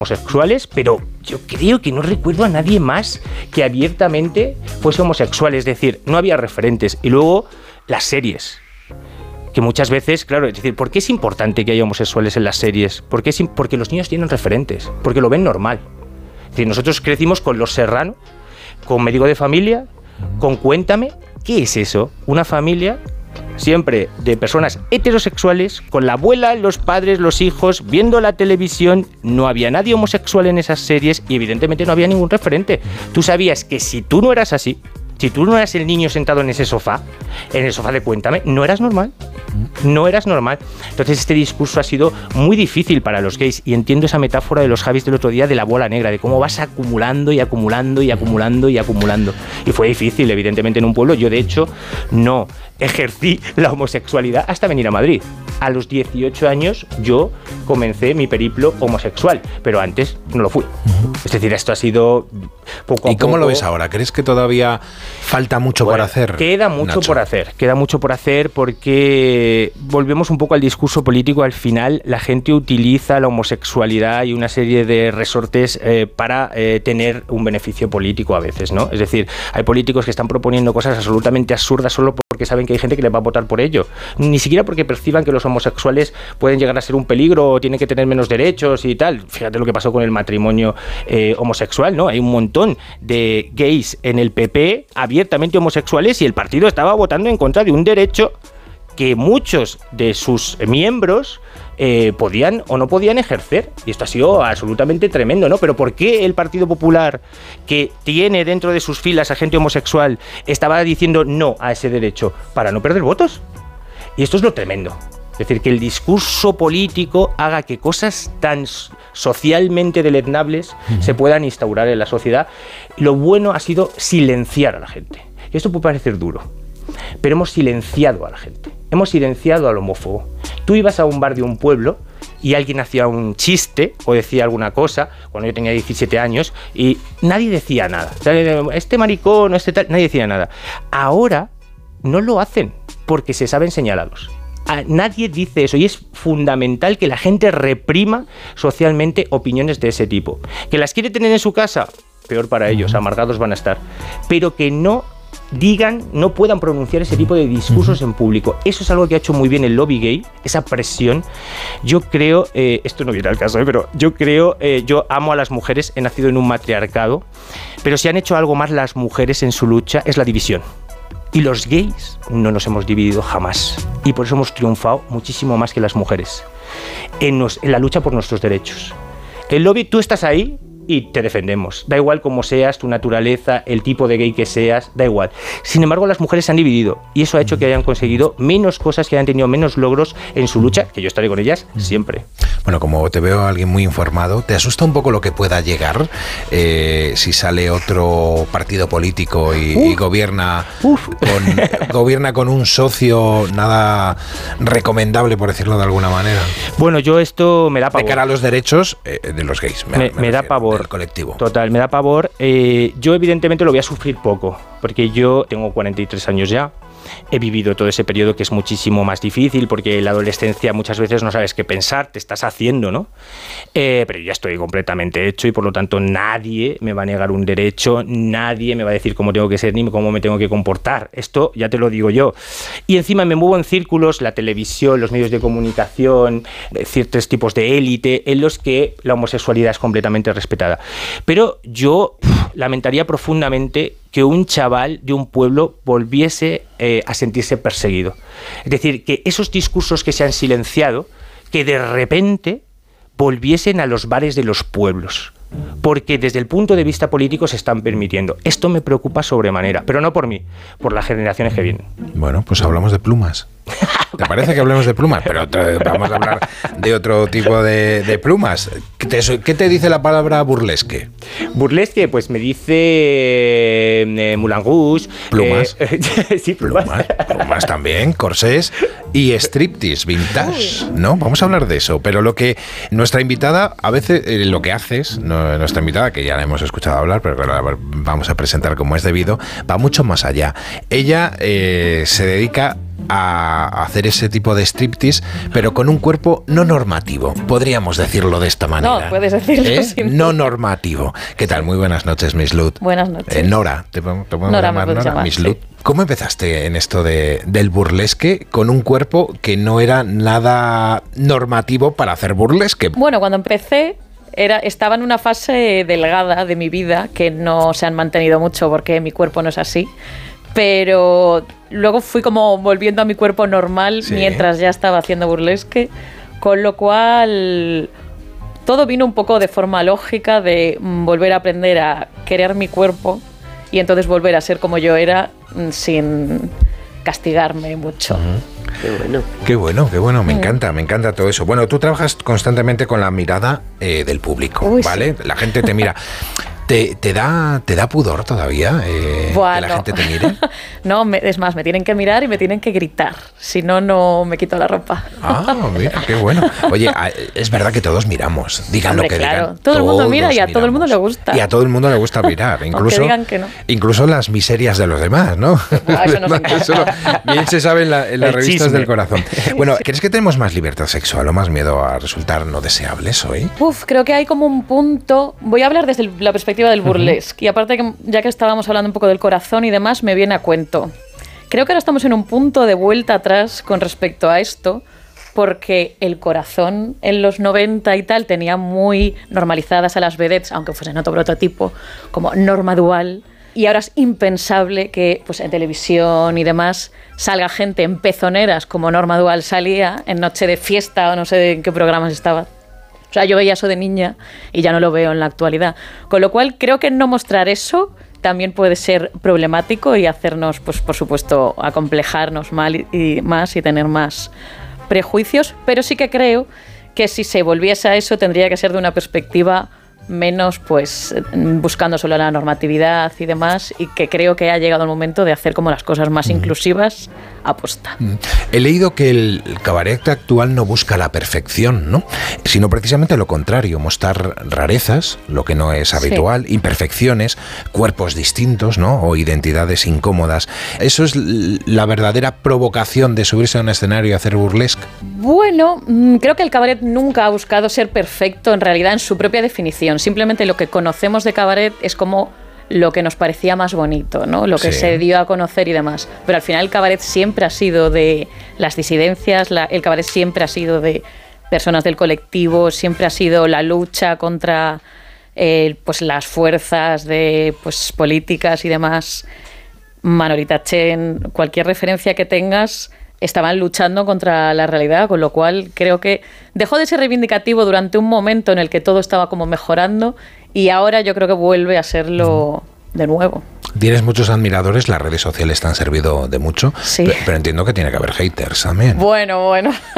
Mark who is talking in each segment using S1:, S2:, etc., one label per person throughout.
S1: homosexuales, pero yo creo que no recuerdo a nadie más que abiertamente fuese homosexual, es decir, no había referentes. Y luego las series, que muchas veces, claro, es decir, ¿por qué es importante que haya homosexuales en las series? Porque los niños tienen referentes, porque lo ven normal. Es decir, nosotros crecimos con Los Serrano, con Médico de Familia, con Cuéntame. ¿Qué es eso? Una familia siempre de personas heterosexuales, con la abuela, los padres, los hijos, viendo la televisión. No había nadie homosexual en esas series y evidentemente no había ningún referente. Tú sabías que si tú no eras así, si tú no eras el niño sentado en ese sofá, en el sofá de Cuéntame, no eras normal. No eras normal. Entonces este discurso ha sido muy difícil para los gays y entiendo esa metáfora de los Javis del otro día de la bola negra, de cómo vas acumulando y acumulando y acumulando y acumulando. Y fue difícil, evidentemente, en un pueblo. Yo, de hecho, no ejercí la homosexualidad hasta venir a Madrid. A los 18 años yo comencé mi periplo homosexual, pero antes no lo fui. Es decir, esto ha sido poco a poco.
S2: ¿Y cómo lo ves ahora? ¿Crees que todavía falta mucho por hacer?
S1: Queda mucho por hacer porque volvemos un poco al discurso político. Al final la gente utiliza la homosexualidad y una serie de resortes para tener un beneficio político a veces, ¿no? Es decir, hay políticos que están proponiendo cosas absolutamente absurdas solo porque saben que hay gente que les va a votar por ello. Ni siquiera porque perciban que los homosexuales pueden llegar a ser un peligro o tienen que tener menos derechos y tal. Fíjate lo que pasó con el matrimonio homosexual, ¿no? Hay un montón de gays en el PP abiertamente homosexuales y el partido estaba votando en contra de un derecho que muchos de sus miembros podían o no podían ejercer. Y esto ha sido absolutamente tremendo, ¿no? Pero ¿por qué el Partido Popular, que tiene dentro de sus filas a gente homosexual, estaba diciendo no a ese derecho? Para no perder votos. Y esto es lo tremendo. Es decir, que el discurso político haga que cosas tan socialmente deleznables se puedan instaurar en la sociedad. Lo bueno ha sido silenciar a la gente. Y esto puede parecer duro, pero hemos silenciado a la gente. Hemos silenciado al homófobo. Tú ibas a un bar de un pueblo y alguien hacía un chiste o decía alguna cosa, cuando yo tenía 17 años, y nadie decía nada. Este maricón, este tal, nadie decía nada. Ahora no lo hacen porque se saben señalados. Nadie dice eso y es fundamental que la gente reprima socialmente opiniones de ese tipo. ¿Que las quiere tener en su casa? Peor para ellos, amargados van a estar. Pero que no digan, no puedan pronunciar ese tipo de discursos en público. Eso es algo que ha hecho muy bien el lobby gay, esa presión. Yo creo, esto no viene al caso, pero yo creo, yo amo a las mujeres, he nacido en un matriarcado, pero si han hecho algo más las mujeres en su lucha es la división. Y los gays no nos hemos dividido jamás. Y por eso hemos triunfado muchísimo más que las mujeres en la lucha por nuestros derechos. El lobby, tú estás ahí y te defendemos. Da igual cómo seas, tu naturaleza, el tipo de gay que seas, da igual. Sin embargo, las mujeres se han dividido y eso ha hecho que hayan conseguido menos cosas, que hayan tenido menos logros en su lucha, que yo estaré con ellas siempre.
S2: Bueno, como te veo a alguien muy informado, ¿te asusta un poco lo que pueda llegar si sale otro partido político y gobierna con un socio nada recomendable, por decirlo de alguna manera?
S1: Bueno, yo esto me da pavor.
S2: De cara a los derechos de los gays.
S1: Me da pavor.
S2: Del colectivo.
S1: Total, me da pavor. Yo evidentemente lo voy a sufrir poco, porque yo tengo 43 años ya. He vivido todo ese periodo que es muchísimo más difícil porque en la adolescencia muchas veces no sabes qué pensar, te estás haciendo, ¿no? Pero ya estoy completamente hecho y por lo tanto nadie me va a negar un derecho, nadie me va a decir cómo tengo que ser ni cómo me tengo que comportar. Esto ya te lo digo yo. Y encima me muevo en círculos, la televisión, los medios de comunicación, ciertos tipos de élite en los que la homosexualidad es completamente respetada. Pero yo lamentaría profundamente que un chaval de un pueblo volviese a sentirse perseguido. Es decir, que esos discursos que se han silenciado, que de repente volviesen a los bares de los pueblos. Porque desde el punto de vista político se están permitiendo. Esto me preocupa sobremanera, pero no por mí, por las generaciones que vienen.
S2: Bueno, pues hablamos de plumas. ¿Te parece que hablemos de plumas? Pero vamos a hablar de otro tipo de plumas. ¿Qué te dice la palabra burlesque?
S1: Burlesque, pues me dice Moulin Rouge.
S2: Plumas.
S1: Sí, plumas.
S2: Plumas también, corsés y striptease vintage, ¿no? Vamos a hablar de eso. Pero lo que nuestra invitada, a veces lo que haces, nuestra invitada, que ya la hemos escuchado hablar, pero la vamos a presentar como es debido, va mucho más allá. Ella se dedica a hacer ese tipo de striptease, pero con un cuerpo no normativo, podríamos decirlo de esta manera.
S3: No, puedes decirlo sin
S2: no normativo. ¿Qué tal? Muy buenas noches, Miss Lut.
S3: Buenas noches.
S2: Nora, ¿te podemos
S3: Nora,
S2: llamar
S3: me puedes
S2: Nora?
S3: llamar,
S2: Miss
S3: sí.
S2: Lut. ¿Cómo empezaste en esto del burlesque con un cuerpo que no era nada normativo para hacer burlesque?
S3: Bueno, cuando empecé estaba en una fase delgada de mi vida que no se han mantenido mucho porque mi cuerpo no es así, pero luego fui como volviendo a mi cuerpo normal mientras ya estaba haciendo burlesque, con lo cual todo vino un poco de forma lógica de volver a aprender a querer mi cuerpo y entonces volver a ser como yo era sin castigarme mucho.
S2: Qué bueno, me encanta todo eso. Bueno, tú trabajas constantemente con la mirada del público, ¿vale? Sí. La gente te mira. ¿Te da pudor todavía que la gente te mire?
S3: No, es más, me tienen que mirar y me tienen que gritar. Si no, no me quito la ropa.
S2: Ah, mira, qué bueno. Oye, es verdad que todos miramos. Digan lo que digan.
S3: Todo el mundo mira y a todo el mundo le gusta.
S2: Y a todo el mundo le gusta mirar. Incluso,
S3: digan que no.
S2: Incluso las miserias de los demás, ¿no?
S3: Eso nos encanta.
S2: Bien se sabe en las revistas chisme del corazón. Bueno, ¿crees que tenemos más libertad sexual o más miedo a resultar no deseables hoy?
S3: Creo que hay como un punto... Voy a hablar desde la perspectiva del burlesque. Y aparte, ya que estábamos hablando un poco del corazón y demás, me viene a cuento. Creo que ahora estamos en un punto de vuelta atrás con respecto a esto, porque el corazón en los 90 y tal tenía muy normalizadas a las vedettes, aunque fuesen otro prototipo, como norma dual. Y ahora es impensable que pues, en televisión y demás salga gente en pezoneras como Norma Dual salía en Noche de Fiesta o no sé en qué programas estaba. O sea, yo veía eso de niña y ya no lo veo en la actualidad. Con lo cual, creo que no mostrar eso también puede ser problemático y hacernos, pues por supuesto, acomplejarnos más y tener más prejuicios. Pero sí que creo que si se volviese a eso, tendría que ser de una perspectiva menos pues buscando solo la normatividad y demás, y que creo que ha llegado el momento de hacer como las cosas más inclusivas aposta.
S2: He leído que el cabaret actual no busca la perfección, ¿no? Sino precisamente lo contrario, mostrar rarezas, lo que no es habitual, imperfecciones, cuerpos distintos, ¿no? O identidades incómodas. ¿Eso es la verdadera provocación de subirse a un escenario y hacer burlesque?
S3: Bueno, creo que el cabaret nunca ha buscado ser perfecto en realidad en su propia definición. Simplemente lo que conocemos de cabaret es como lo que nos parecía más bonito, ¿no? Lo que se dio a conocer y demás. Pero al final el cabaret siempre ha sido de las disidencias, el cabaret siempre ha sido de personas del colectivo, siempre ha sido la lucha contra pues las fuerzas de pues políticas y demás. Manolita Chen, cualquier referencia que tengas, estaban luchando contra la realidad, con lo cual creo que dejó de ser reivindicativo durante un momento en el que todo estaba como mejorando y ahora yo creo que vuelve a serlo de nuevo.
S2: Tienes muchos admiradores, las redes sociales te han servido de mucho,
S3: sí.
S2: Pero entiendo que tiene que haber haters también.
S3: Bueno.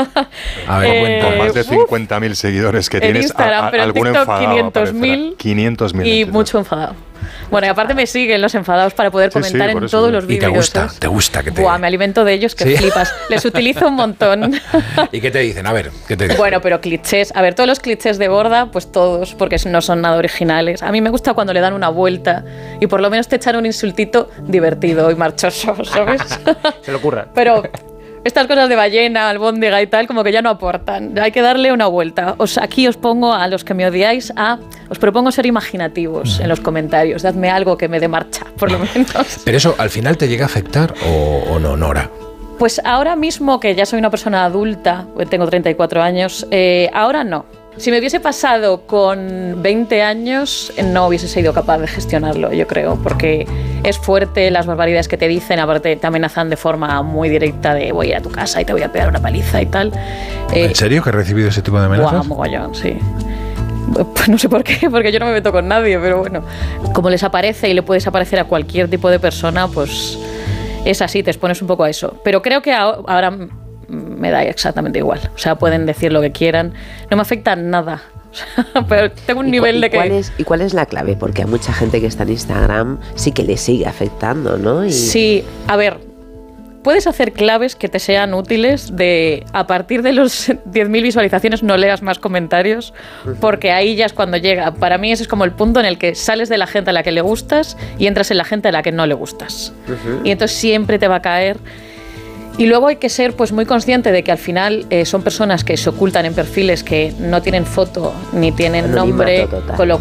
S2: A ver,
S4: con más de 50.000 seguidores que tienes,
S3: Instagram, pero
S4: algún
S3: en TikTok
S4: enfadado
S3: 500.000
S4: 500.000
S3: y mucho enfadado. Bueno, y aparte me siguen los enfadados para poder comentar en todos los vídeos.
S2: ¿Y te gusta que te...?
S3: Buah, me alimento de ellos que flipas. Les utilizo un montón.
S2: ¿Y qué te dicen? A ver, ¿qué te dicen?
S3: Bueno, pero clichés. A ver, todos los clichés de Borda, pues todos, porque no son nada originales. A mí me gusta cuando le dan una vuelta y por lo menos te echan un insultito divertido y marchoso, ¿sabes?
S1: Se le ocurra.
S3: Pero estas cosas de ballena, albóndiga y tal, como que ya no aportan. Hay que darle una vuelta. Aquí os pongo, a los que me odiáis, os propongo ser imaginativos en los comentarios. Dadme algo que me dé marcha, por lo menos.
S2: ¿Pero eso al final te llega a afectar o no, Nora?
S3: Pues ahora mismo, que ya soy una persona adulta, tengo 34 años, ahora no. Si me hubiese pasado con 20 años, no hubiese sido capaz de gestionarlo, yo creo, porque es fuerte las barbaridades que te dicen, aparte te amenazan de forma muy directa de voy a ir a tu casa y te voy a pegar una paliza y tal.
S2: ¿En serio que has recibido ese tipo de amenazas?
S3: Guau, mogollón, sí. Pues no sé por qué, porque yo no me meto con nadie, pero bueno, como les aparece y le puedes aparecer a cualquier tipo de persona, pues es así, te expones un poco a eso. Pero creo que ahora me da exactamente igual. O sea, pueden decir lo que quieran. No me afecta nada. Pero tengo un nivel de que...
S5: ¿Y cuál es la clave? Porque a mucha gente que está en Instagram sí que le sigue afectando, ¿no?
S3: Sí, a ver, puedes hacer claves que te sean útiles de a partir de los 10.000 visualizaciones no leas más comentarios, porque ahí ya es cuando llega. Para mí ese es como el punto en el que sales de la gente a la que le gustas y entras en la gente a la que no le gustas. Y entonces siempre te va a caer... Y luego hay que ser pues muy consciente de que al final son personas que se ocultan en perfiles que no tienen foto ni tienen
S5: Anonimato
S3: nombre,
S5: total.
S3: con lo